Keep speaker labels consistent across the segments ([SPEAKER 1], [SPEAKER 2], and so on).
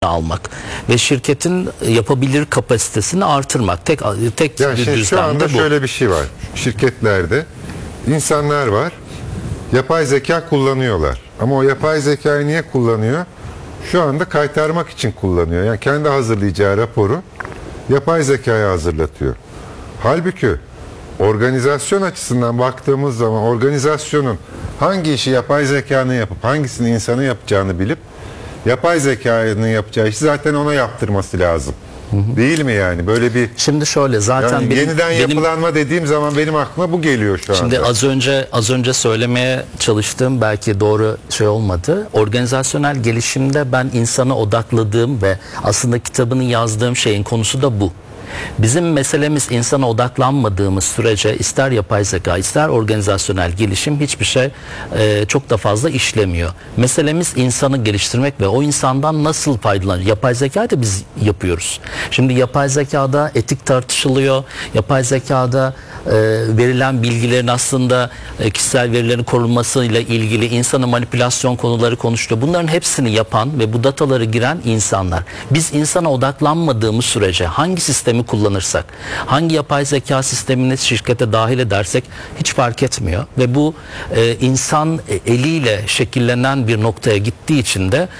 [SPEAKER 1] almak ve şirketin yapabilir kapasitesini artırmak. Tek
[SPEAKER 2] Yani
[SPEAKER 1] düzlemde
[SPEAKER 2] şu anda
[SPEAKER 1] bu.
[SPEAKER 2] şöyle bir şey var. Şirketlerde insanlar var. Yapay zeka kullanıyorlar. Ama o yapay zekayı niye kullanıyor? Şu anda kaytarmak için kullanıyor. Yani kendi hazırlayacağı raporu yapay zekaya hazırlatıyor. Halbuki organizasyon açısından baktığımız zaman organizasyonun hangi işi yapay zekanın yapıp hangisini insanın yapacağını bilip yapay zekanın yapacağı işi zaten ona yaptırması lazım. Değil mi yani? Böyle bir
[SPEAKER 1] Şimdi şöyle zaten
[SPEAKER 2] yani yeniden yapılanma dediğim zaman benim aklıma bu geliyor şu anda.
[SPEAKER 1] Şimdi az önce söylemeye çalıştığım belki doğru şey olmadı. Organizasyonel gelişimde ben insana odakladığım ve aslında kitabını yazdığım şeyin konusu da bu. Bizim meselemiz insana odaklanmadığımız sürece ister yapay zeka ister organizasyonel gelişim hiçbir şey çok da fazla işlemiyor. Meselemiz insanı geliştirmek ve o insandan nasıl faydalanır. Yapay zekayı da biz yapıyoruz. Şimdi yapay zekada etik tartışılıyor. Yapay zekada verilen bilgilerin aslında kişisel verilerin korunmasıyla ilgili insanı manipülasyon konuları konuşuluyor. Bunların hepsini yapan ve bu dataları giren insanlar. Biz insana odaklanmadığımız sürece hangi sistemi kullanırsak, hangi yapay zeka sistemini şirkete dahil edersek hiç fark etmiyor. Ve bu insan eliyle şekillenen bir noktaya gittiği için de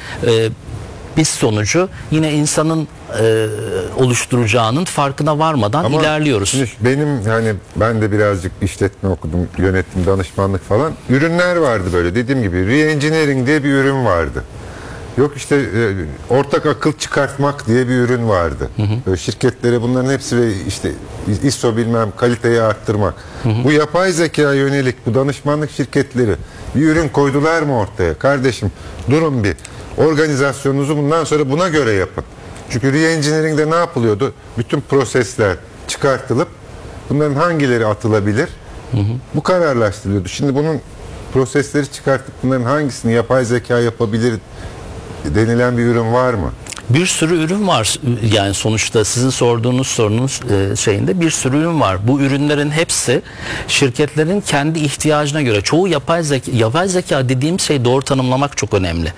[SPEAKER 1] biz sonucu yine insanın oluşturacağının farkına varmadan
[SPEAKER 2] ama
[SPEAKER 1] ilerliyoruz.
[SPEAKER 2] Benim yani ben de birazcık işletme okudum, yönetim, danışmanlık falan. Ürünler vardı böyle dediğim gibi. Re-engineering diye bir ürün vardı. Yok işte ortak akıl çıkartmak diye bir ürün vardı. Şirketlere bunların hepsi ve işte ISO bilmem kaliteyi arttırmak. Bu yapay zeka yönelik bu danışmanlık şirketleri bir ürün koydular mı ortaya? Kardeşim durun bir. Organizasyonunuzu bundan sonra buna göre yapın. Çünkü re-engineering'de ne yapılıyordu? Bütün prosesler çıkartılıp bunların hangileri atılabilir? Bu kararlaştırılıyordu. Şimdi bunun prosesleri çıkartıp bunların hangisini yapay zeka yapabilir denilen bir ürün var mı?
[SPEAKER 1] Bir sürü ürün var. Yani sonuçta sizin sorduğunuz sorunun şeyinde bir sürü ürün var. Bu ürünlerin hepsi şirketlerin kendi ihtiyacına göre. Çoğu yapay zeka dediğim şey doğru tanımlamak çok önemli.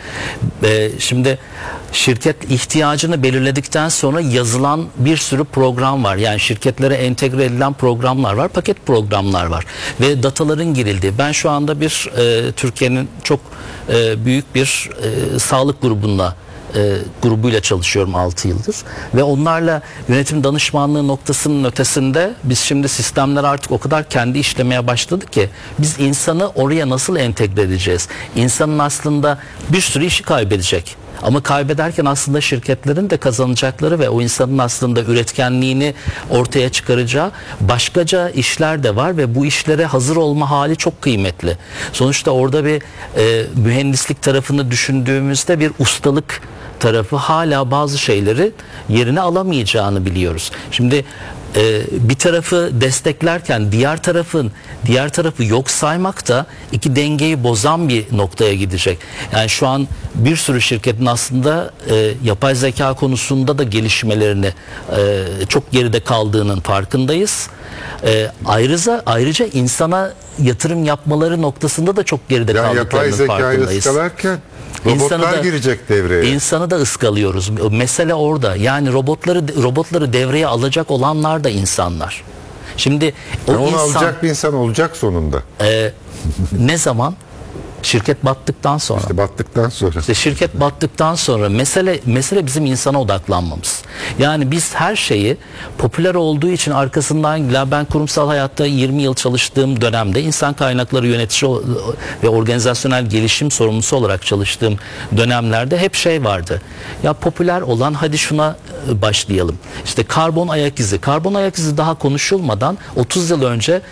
[SPEAKER 1] Şimdi şirket ihtiyacını belirledikten sonra yazılan bir sürü program var. Yani şirketlere entegre edilen programlar var. Paket programlar var. Ve dataların girildiği. Ben şu anda Türkiye'nin çok büyük bir sağlık grubuyla çalışıyorum 6 yıldır ve onlarla yönetim danışmanlığı noktasının ötesinde biz şimdi sistemler artık o kadar kendi işlemeye başladı ki biz insanı oraya nasıl entegre edeceğiz? İnsanın aslında bir sürü işi kaybedecek. Ama kaybederken aslında şirketlerin de kazanacakları ve o insanın aslında üretkenliğini ortaya çıkaracağı başkaca işler de var ve bu işlere hazır olma hali çok kıymetli. Sonuçta orada bir mühendislik tarafını düşündüğümüzde bir ustalık tarafı hala bazı şeyleri yerine alamayacağını biliyoruz. Şimdi bir tarafı desteklerken diğer tarafı yok saymak da iki dengeyi bozan bir noktaya gidecek. Yani şu an bir sürü şirketin aslında yapay zeka konusunda da gelişmelerini çok geride kaldığının farkındayız. Ayrıca insana yatırım yapmaları noktasında da çok geride kaldıklarının farkındayız.
[SPEAKER 2] Yapay zekayı ıskalarken robotlar girecek devreye.
[SPEAKER 1] İnsanı da ıskalıyoruz. Mesele orada. Yani robotları devreye alacak olanlar da insanlar. Şimdi
[SPEAKER 2] onu alacak bir insan olacak sonunda.
[SPEAKER 1] Ne zaman? Şirket battıktan sonra.
[SPEAKER 2] İşte battıktan sonra.
[SPEAKER 1] İşte şirket battıktan sonra mesele bizim insana odaklanmamız. Yani biz her şeyi popüler olduğu için arkasından ben kurumsal hayatta 20 yıl çalıştığım dönemde insan kaynakları yönetici ve organizasyonel gelişim sorumlusu olarak çalıştığım dönemlerde hep şey vardı. Ya popüler olan hadi şuna başlayalım. İşte karbon ayak izi. Karbon ayak izi daha konuşulmadan 30 yıl önce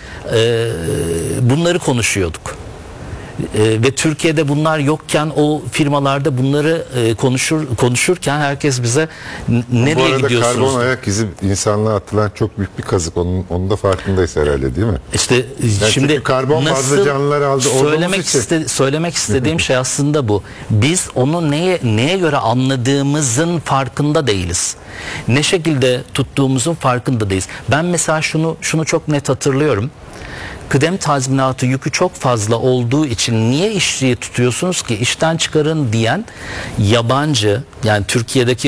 [SPEAKER 1] bunları konuşuyorduk. Ve Türkiye'de bunlar yokken o firmalarda bunları konuşurken herkes bize nereye gidiyorsunuz?
[SPEAKER 2] Karbon ayak izi insanlığa atılan çok büyük bir kazık. Onun da farkındayız herhalde değil mi?
[SPEAKER 1] İşte
[SPEAKER 2] yani
[SPEAKER 1] şimdi
[SPEAKER 2] karbon fazla canlılar aldı.
[SPEAKER 1] Söylemek istediğim şey aslında bu. Biz onu neye göre anladığımızın farkında değiliz. Ne şekilde tuttuğumuzun farkında değiliz. Ben mesela şunu çok net hatırlıyorum. Kıdem tazminatı yükü çok fazla olduğu için niye işçiyi tutuyorsunuz ki işten çıkarın diyen yabancı, yani Türkiye'deki